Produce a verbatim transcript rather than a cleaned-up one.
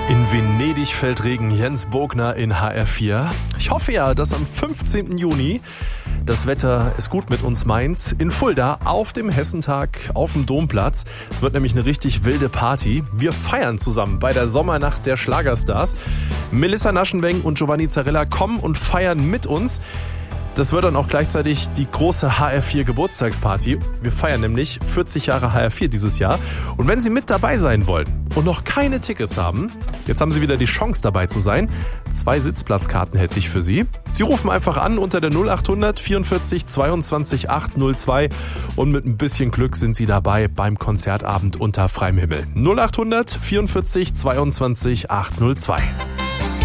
In Venedig fällt Regen, Jens Bogner in H R vier. Ich hoffe ja, dass am fünfzehnten Juni das Wetter es gut mit uns meint. In Fulda auf dem Hessentag auf dem Domplatz. Es wird nämlich eine richtig wilde Party. Wir feiern zusammen bei der Sommernacht der Schlagerstars. Melissa Naschenweng und Giovanni Zarella kommen und feiern mit uns. Das wird dann auch gleichzeitig die große H R vier Geburtstagsparty. Wir feiern nämlich vierzig Jahre H R vier dieses Jahr. Und wenn Sie mit dabei sein wollen und noch keine Tickets haben, jetzt haben Sie wieder die Chance dabei zu sein. Zwei Sitzplatzkarten hätte ich für Sie. Sie rufen einfach an unter der null achthundert vierundvierzig zweiundzwanzig achthundertzwei und mit ein bisschen Glück sind Sie dabei beim Konzertabend unter freiem Himmel. null achthundert vierundvierzig zweiundzwanzig achthundertzwei.